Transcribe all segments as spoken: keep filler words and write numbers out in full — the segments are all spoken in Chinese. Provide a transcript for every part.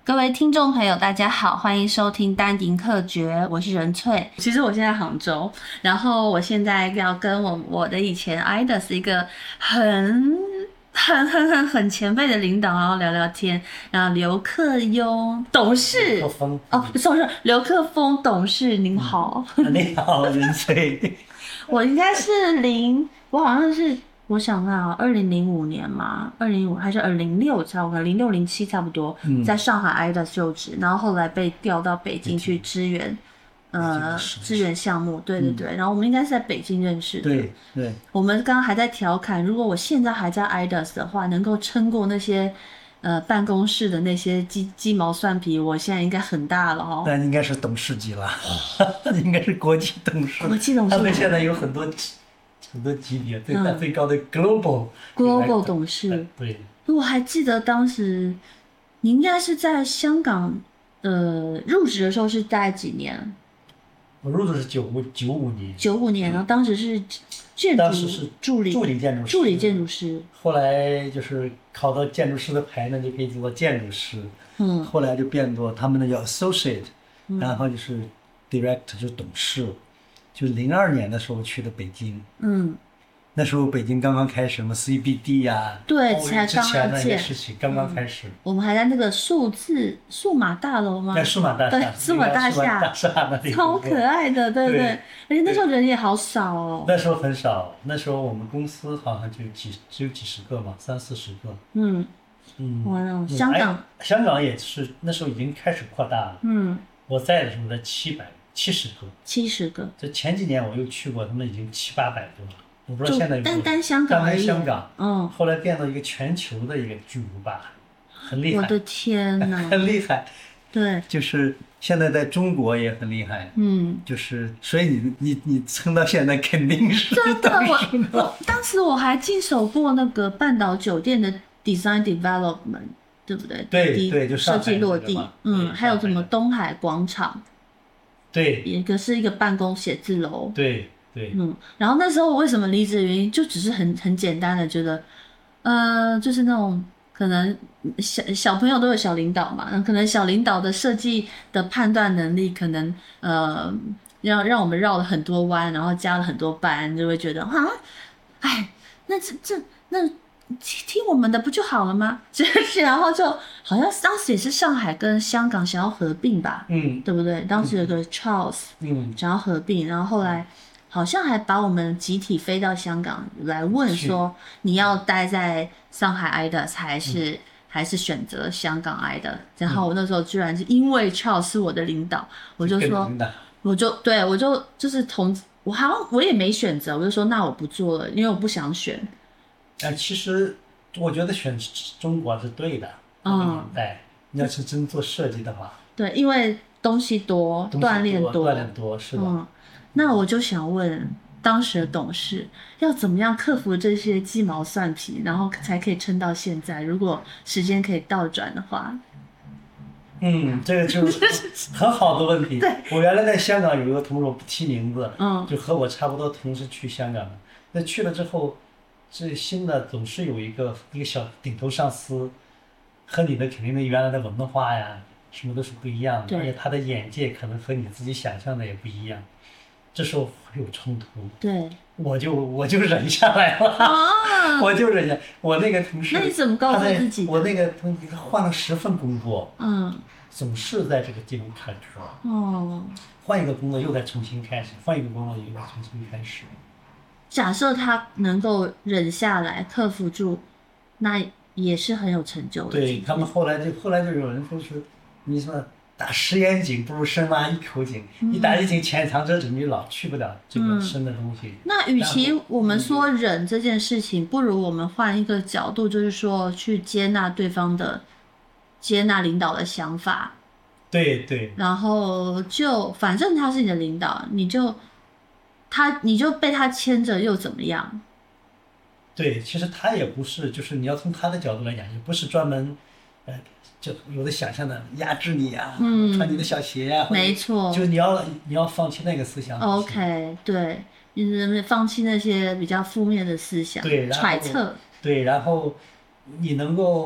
各位听众朋友大家好，欢迎收听丹宁客诀，我是任翠。其实我现在杭州，然后我现在要跟我我的以前 I D A S 一个很很很很很前辈的领导，然后聊聊天。然后刘克庸董事， 刘克峰哦，不是，刘克峰董事，您好。 嗯、你好，任翠。 我应该是零，我好像是。我想看啊，二零零五年嘛，二零零五还是二零零六差不多，零六零七差不多，嗯、在上海 I D A S 就职，然后后来被调到北京去支援，呃，支援项目，对对对，嗯、然后我们应该是在北京认识的， 对对。 我们刚刚还在调侃，如果我现在还在 I D A S 的话，能够撑过那些呃办公室的那些鸡鸡毛蒜皮，我现在应该很大了哦。 那应该是董事级了，应该是国际董事。 国际董事， 他们现在有很多。很多级别，最大最高的 global、 嗯、global 董事， 对。 我还记得当时你应该是在香港，呃，入职的时候是大概几年？ 我入职是九五九五年。 九五年，然后当时是建筑当时是助理助理建筑师， 助理建筑师。 后来就是考到建筑师的牌呢，就可以做建筑师。嗯。后来就变作他们的叫 associate，、嗯、然后就是 director， 就是董事。就零二年的时候去的北京，嗯，那时候北京刚刚开始什么 C B D 呀、啊， 对，才刚刚建，事情刚刚开始、嗯。 我们还在那个数字数码大楼吗？ 在数码大厦， 对，数码大厦， 大厦那里超可爱的，对不对？ 对， 而且那时候人也好少哦。 那时候很少，那时候我们公司好像就几只有几十个嘛，三四十个。嗯嗯， 哇，香港、 哎，香港也是那时候已经开始扩大了。嗯，我在的时候在七百。七十个， 七十个。 这前几年我又去过，他们已经七八百多了。我不知道现在有没有。 单单香港而已。 单香港， 嗯。 后来变到一个全球的一个巨无霸，很厉害。 我的天哪！ 很厉害。 对。 就是现在在中国也很厉害。嗯。就是所以你你你撑到现在肯定是。 真的，我我当时我还经手过那个半岛酒店的 design development， 对不对？ 对对，就设计落地。嗯，还有什么东海广场。 对， 一个是一个办公写字楼， 对对， 嗯，然后那时候我为什么离职的原因，就只是很很简单的觉得，呃，就是那种可能小小朋友都有小领导嘛，可能小领导的设计的判断能力，可能呃让让我们绕了很多弯，然后加了很多班，就会觉得啊，哎，那这这那。听我们的不就好了吗？然后就好像当时也是上海跟香港想要合并吧，嗯，对不对？当时有个 Charles， 嗯，想要合并，然后后来好像还把我们集体飞到香港来问说，你要待在上海 I D A S 还是、嗯、还是选择香港 I D A S？ 然后我那时候居然是因为 Charles 是我的领导，我就说，我就对我就就是同我好像我也没选择，我就说那我不做了，因为我不想选。 呃，其实我觉得选中国是对的。嗯，年代你要是真做设计的话， 对，因为东西多，锻炼多， 锻炼多是的。嗯， 那我就想问当时的董事，要怎么样克服这些鸡毛蒜皮，然后才可以撑到现在？如果时间可以倒转的话。 嗯，这个就是很好的问题。 对， 我原来在香港有一个同事，我不提名字，嗯，就和我差不多同时去香港的。那去了之后。这新的总是有一个一个小顶头上司，和你的肯定的原来的文化呀，什么都是不一样的，而且他的眼界可能和你自己想象的也不一样，这时候会有冲突。 对， 我就我就忍下来了，啊、我就忍下。我那个同事， 那你怎么告诉自己？ 我那个同事他换了十份工作，嗯，总是在这个地方坎坷。哦，换一个工作又再重新开始，换一个工作又再重新开始。 假设他能够忍下来克服住，那也是很有成就的。 对，他们后来就后来就有人说是，你说打十眼井不如深挖一口井，嗯、你打一井浅尝辄止，你老去不了这个深的东西。嗯、 那与其我们说忍这件事情，不如我们换一个角度，就是说去接纳对方的，接纳领导的想法。 对对。 然后就反正他是你的领导，你就。他你就被他牵着又怎么样？ 对，其实他也不是，就是你要从他的角度来讲，也不是专门，呃，就有的想象的压制你啊，嗯、穿你的小鞋啊， 没错， 就你要你要放弃那个思想。 OK， 对，你放弃那些比较负面的思想， 对， 揣测。 对，然后你能够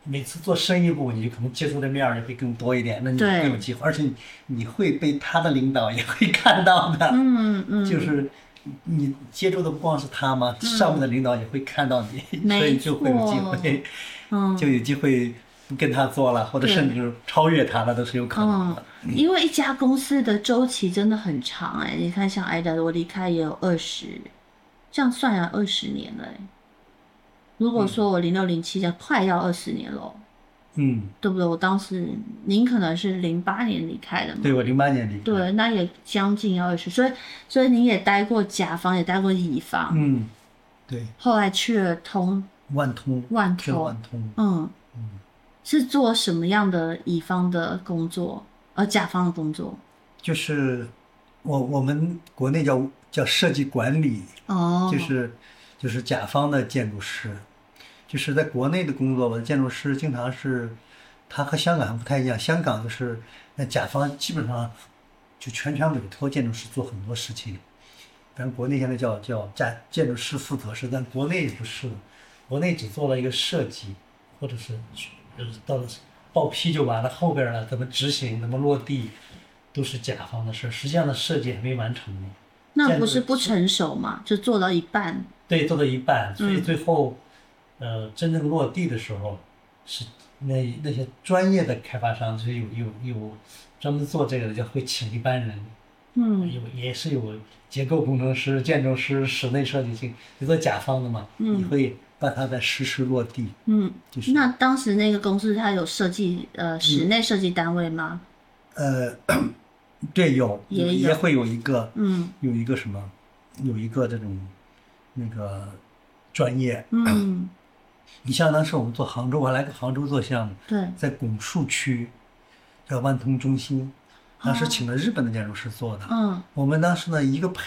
每次做深一步，你就可能接触的面儿也会更多一点，那你更有机会，而且你会被他的领导也会看到的。 嗯嗯， 就是你接触的不光是他嘛，嗯、上面的领导也会看到你，所以就会有机会， 嗯， 就有机会跟他做了，或者甚至超越他了，都是有可能的。 嗯，因为一家公司的周期真的很长哎、欸，你看像艾达，我离开也有二十，这样算呀，二十年了哎、欸。如果说我零六零七，就快要二十年了， 嗯， 对不对？我当时您可能是零八年离开的嘛？ 对，我零八年离开。 对，那也将近要二十，所以所以您也待过甲方，也待过乙方。 嗯，对。 后来去了通万通， 万通， 万通。 嗯嗯，是做什么样的乙方的工作，呃，甲方的工作？ 就是我我们国内叫叫设计管理， 哦， 就是就是甲方的建筑师。就是在国内的工作，我的建筑师经常是，他和香港还不太一样。香港就是那甲方基本上就全权委托建筑师做很多事情，咱国内现在叫叫建建筑师负责是，但国内不是，国内只做了一个设计，或者是到了报批就完了，后边呢怎么执行怎么落地，都是甲方的事。实际上的设计还没完成呢。 那不是不成熟嘛？就做到一半。 对，做到一半，所以最后。嗯呃，真正落地的时候，是那那些专业的开发商是有有有专门做这个的，就会请一般人， 嗯， 有也是有结构工程师、建筑师、室内设计师，你做甲方的嘛，嗯，你会帮他在实施落地， 嗯， 就是。 那当时那个公司它有设计呃室内设计单位吗？ 嗯、呃，对，有也也会有一个， 嗯， 有一个什么，有一个这种那个专业， 嗯。 你像当时我们做杭州，我来个杭州做项目， 对， 在拱墅区，叫万通中心，当时请了日本的建筑师做的。嗯，我们当时呢一个